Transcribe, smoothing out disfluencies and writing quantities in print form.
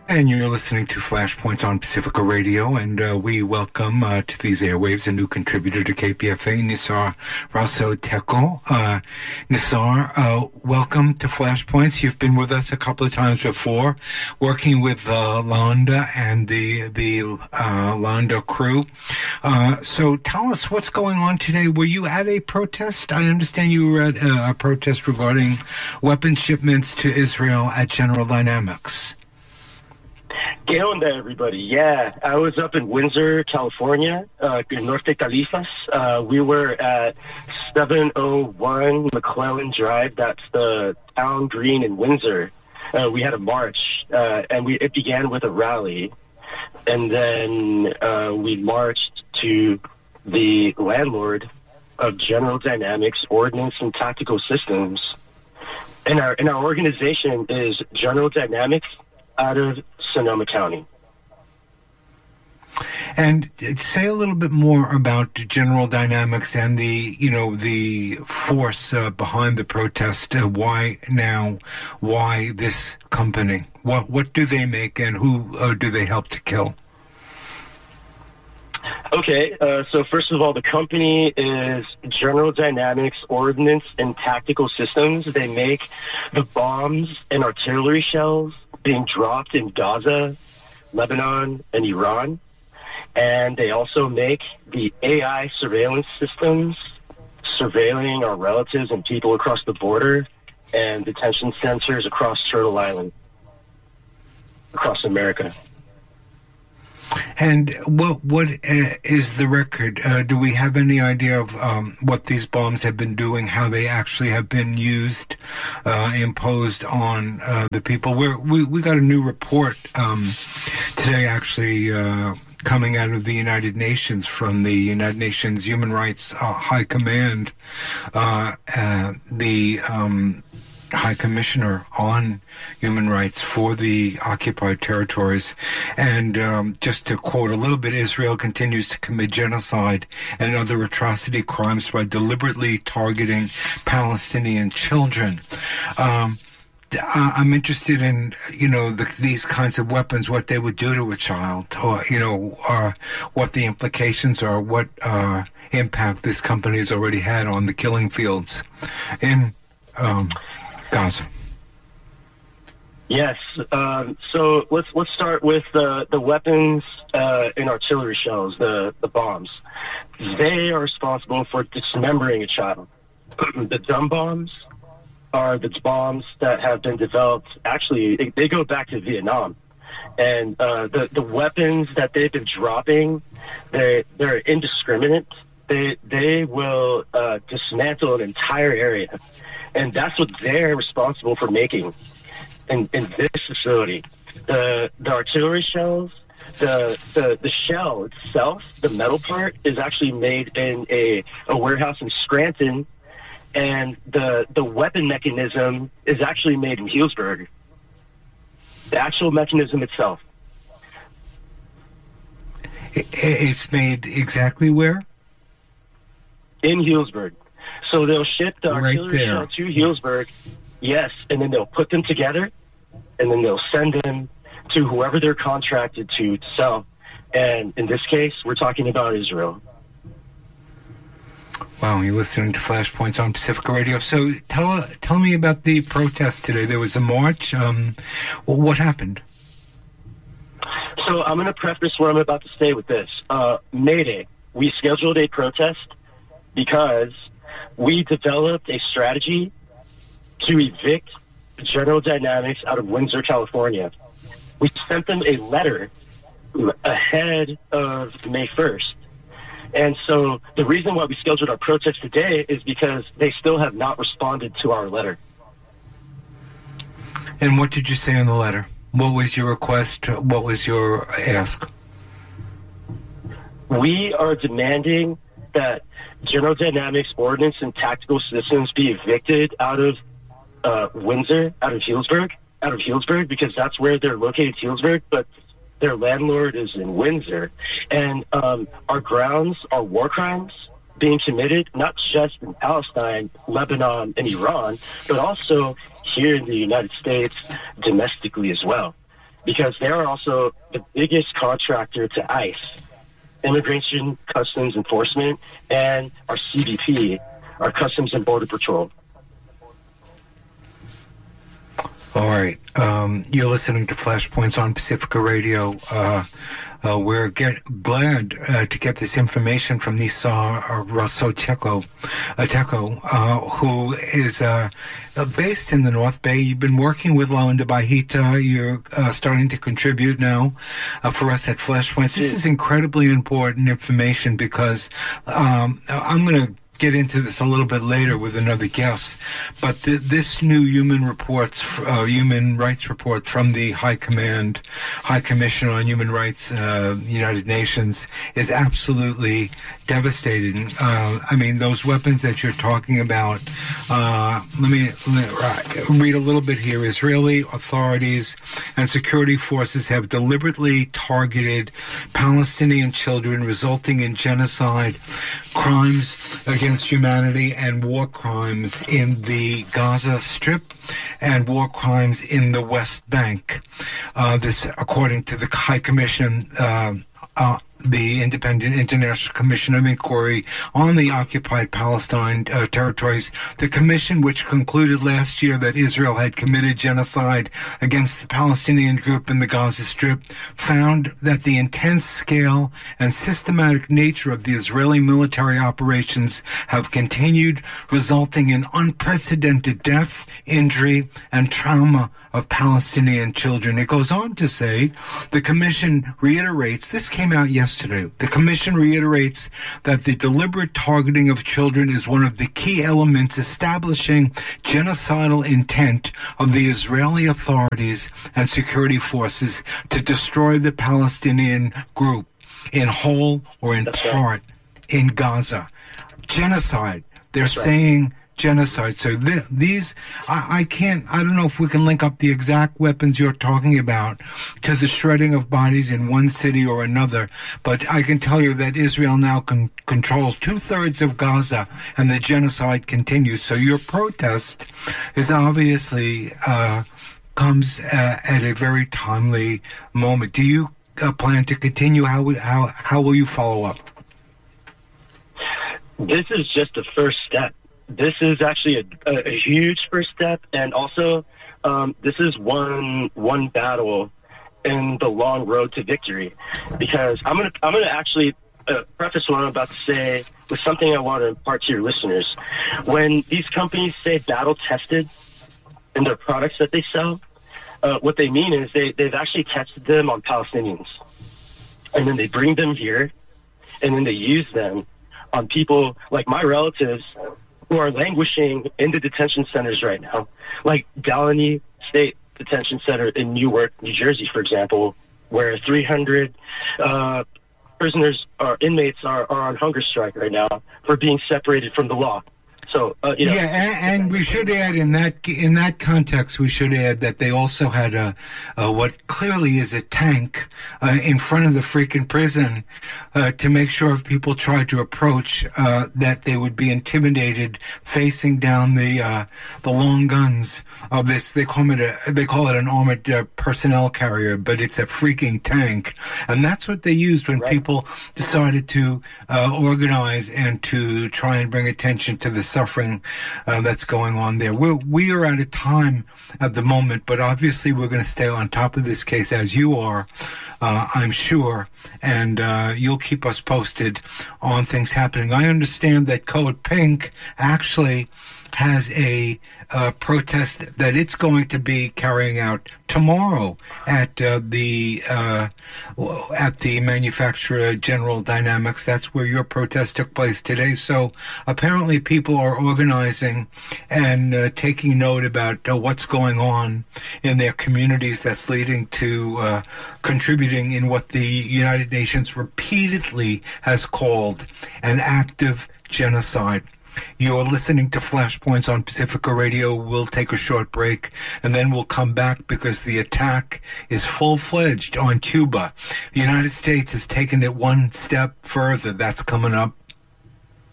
And you're listening to Flashpoints on Pacifica Radio, and we welcome to these airwaves a new contributor to KPFA, Nisar Raso Teko. Nisar, welcome to Flashpoints. You've been with us a couple of times before, working with Londa and the Londa crew. So tell us what's going on today. Were you at a protest? I understand you were at a protest regarding weapon shipments to Israel at General Dynamics. ¿Qué onda, everybody? Yeah, I was up in Windsor, California, in Norte Califas. We were at 701 McClellan Drive. That's the town green in Windsor. We had a march, and it began with a rally. And then we marched to the landlord of General Dynamics Ordnance and Tactical Systems. And our organization is General Dynamics out of Sonoma County. And say a little bit more about General Dynamics and the force behind the protest. Why now? Why this company? What do they make, and who do they help to kill? Okay, so first of all, the company is General Dynamics Ordnance and Tactical Systems. They make the bombs and artillery shells being dropped in Gaza, Lebanon, and Iran. And they also make the AI surveillance systems surveilling our relatives and people across the border, and detention centers across Turtle Island, across America. And what is the record? Do we have any idea of what these bombs have been doing, how they actually have been used, imposed on the people? We got a new report today, actually, coming out of the United Nations, from the United Nations Human Rights High Command, the High Commissioner on Human Rights for the occupied territories. And just to quote a little bit, Israel continues to commit genocide and other atrocity crimes by deliberately targeting Palestinian children. I'm interested in, these kinds of weapons, what they would do to a child, or, what the implications are, what impact this company has already had on the killing fields in Gaza. Yes. So let's start with the weapons and artillery shells, the bombs. They are responsible for dismembering a child. The dumb bombs are the bombs that have been developed. Actually, they go back to Vietnam, and the weapons that they've been dropping, they're indiscriminate. They will dismantle an entire area. And that's what they're responsible for making in this facility. The artillery shells, the shell itself, the metal part, is actually made in a warehouse in Scranton, and the weapon mechanism is actually made in Healdsburg. The actual mechanism itself. It's made exactly where? In Healdsburg. So they'll ship the artillery shell to Healdsburg, yes, and then they'll put them together, and then they'll send them to whoever they're contracted to sell. And in this case, we're talking about Israel. Wow, you're listening to Flashpoints on Pacifica Radio. So tell me about the protest today. There was a march. What happened? So I'm going to preface what I'm about to say with this. May Day, we scheduled a protest because we developed a strategy to evict General Dynamics out of Windsor, California. We sent them a letter ahead of May 1st. And so the reason why we scheduled our protest today is because they still have not responded to our letter. And what did you say in the letter? What was your request? What was your ask? We are demanding that General Dynamics Ordnance and Tactical Systems be evicted out of Windsor, out of Healdsburg, because that's where they're located, Healdsburg, but their landlord is in Windsor. And our grounds are war crimes being committed, not just in Palestine, Lebanon, and Iran, but also here in the United States, domestically as well. because they are also the biggest contractor to ICE, Immigration Customs Enforcement, and our CBP, our Customs and Border Patrol. All right. You're listening to Flashpoints on Pacifica Radio. We're glad to get this information from Nisar Raso-Teko, who is based in the North Bay. You've been working with Lawanda Bahita. You're starting to contribute now for us at Flashpoints. This is incredibly important information because I'm going to get into this a little bit later with another guest, but this new human rights report from the High Commission on Human Rights, United Nations, is absolutely devastating. I mean, those weapons that you're talking about, let me read a little bit here. Israeli authorities and security forces have deliberately targeted Palestinian children, resulting in genocide, crimes against humanity, and war crimes in the Gaza Strip and war crimes in the West Bank. This, according to the High Commission, the Independent International Commission of Inquiry on the Occupied Palestine territories. The commission, which concluded last year that Israel had committed genocide against the Palestinian group in the Gaza Strip, found that the intense scale and systematic nature of the Israeli military operations have continued, resulting in unprecedented death, injury, and trauma of Palestinian children. It goes on to say, the commission reiterates, this came out yesterday, the commission reiterates that the deliberate targeting of children is one of the key elements establishing genocidal intent of the Israeli authorities and security forces to destroy the Palestinian group in whole or in part in Gaza. Genocide. They're saying genocide. So these, I don't know if we can link up the exact weapons you're talking about to the shredding of bodies in one city or another, but I can tell you that Israel now controls 2/3 of Gaza, and the genocide continues. So your protest is obviously comes at a very timely moment. Do you plan to continue? How will you follow up? This is just the first step. This is actually a huge first step, and also this is one battle in the long road to victory. Because I'm gonna actually preface what I'm about to say with something I want to impart to your listeners. When these companies say battle tested in their products that they sell, what they mean is they've actually tested them on Palestinians, and then they bring them here, and then they use them on people like my relatives who are languishing in the detention centers right now, like Galani State Detention Center in Newark, New Jersey, for example, where 300 prisoners or inmates are on hunger strike right now for being separated from the law. So, and we should add in that context, we should add that they also had a what clearly is a tank in front of the freaking prison to make sure if people tried to approach that they would be intimidated, facing down the long guns of this. They call it an armored personnel carrier, but it's a freaking tank, and that's what they used when people decided to organize and to try and bring attention to the suffering that's going on there. We are at a time at the moment, but obviously we're going to stay on top of this case as you are, I'm sure, and you'll keep us posted on things happening. I understand that Code Pink actually has a protest that it's going to be carrying out tomorrow at the manufacturer General Dynamics. That's where your protest took place today. So apparently people are organizing and taking note about what's going on in their communities. That's leading to contributing in what the United Nations repeatedly has called an active genocide. You're listening to Flashpoints on Pacifica Radio. We'll take a short break, and then we'll come back because the attack is full-fledged on Cuba. The United States has taken it one step further. That's coming up